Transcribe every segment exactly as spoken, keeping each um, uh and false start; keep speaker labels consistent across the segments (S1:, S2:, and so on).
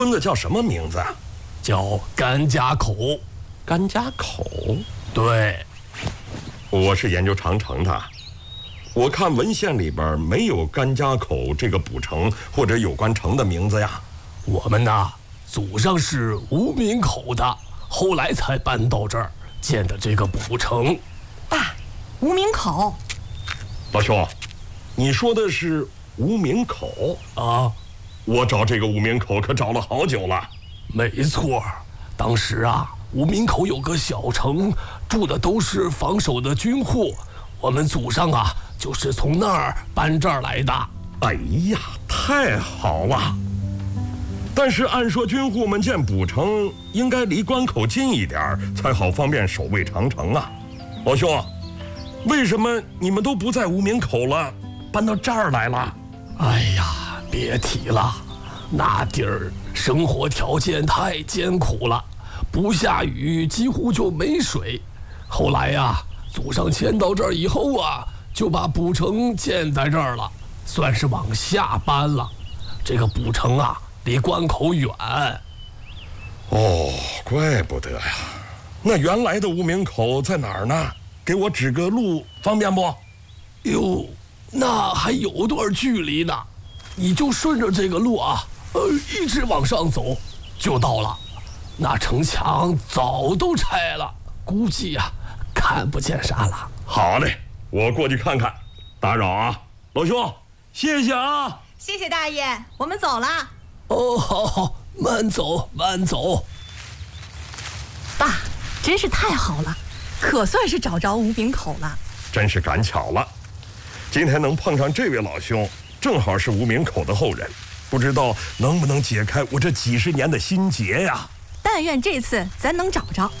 S1: 村子叫什么名字啊？
S2: 叫甘家口。
S1: 甘家口？
S2: 对。
S1: 我是研究长城的，我看文献里边没有甘家口这个古城或者有关城的名字呀。
S2: 我们呐，祖上是无名口的，后来才搬到这儿建的这个古城。
S3: 爸，无名口。
S1: 老兄，你说的是无名口
S2: 啊？
S1: 我找这个无名口可找了好久了。
S2: 没错，当时啊，无名口有个小城，住的都是防守的军户。我们祖上啊，就是从那儿搬这儿来的。
S1: 哎呀，太好了！但是按说军户们建古城应该离关口近一点，才好方便守卫长城啊。老兄，为什么你们都不在无名口了，搬到这儿来了？
S2: 哎呀，别提了，那地儿生活条件太艰苦了，不下雨几乎就没水。后来呀、啊，祖上迁到这儿以后啊，就把古城建在这儿了，算是往下搬了。这个古城啊，离关口远。
S1: 哦，怪不得呀。那原来的无名口在哪儿呢？给我指个路方便不？
S2: 哟，那还有段距离呢，你就顺着这个路啊，呃，一直往上走，就到了。那城墙早都拆了，估计呀、啊，看不见啥了。
S1: 好嘞，我过去看看。打扰啊，老兄，谢谢啊。
S3: 谢谢大爷，我们走了。
S2: 哦，好好，慢走慢走。
S3: 爸，真是太好了，可算是找着无名口了。
S1: 真是赶巧了，今天能碰上这位老兄，正好是无名口的后人，不知道能不能解开我这几十年的心结呀。
S3: 但愿这次咱能找着。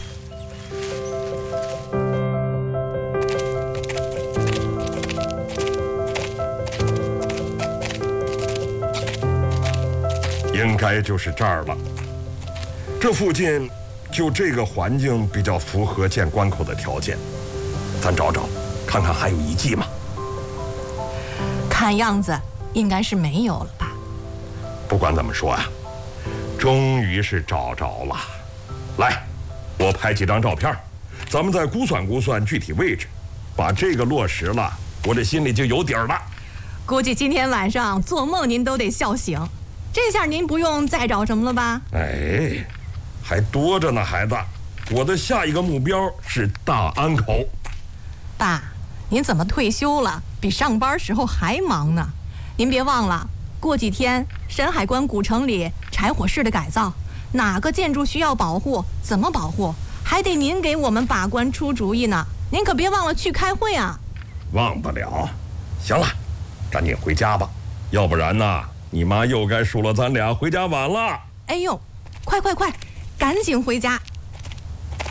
S1: 应该就是这儿了。这附近就这个环境比较符合建关口的条件，咱找找看看还有遗迹吗？
S3: 看样子应该是没有了吧。
S1: 不管怎么说呀、啊，终于是找着了。来，我拍几张照片，咱们再估算估算具体位置，把这个落实了，我这心里就有底儿了。
S3: 估计今天晚上做梦您都得笑醒。这下您不用再找什么了吧？
S1: 哎，还多着呢，孩子。我的下一个目标是大安口。
S3: 爸，您怎么退休了，比上班时候还忙呢？您别忘了，过几天山海关古城里柴火室的改造，哪个建筑需要保护，怎么保护，还得您给我们把关出主意呢。您可别忘了去开会啊。
S1: 忘不了。行了，赶紧回家吧，要不然呢，你妈又该数落咱俩回家晚了。
S3: 哎呦，快快快，赶紧回家，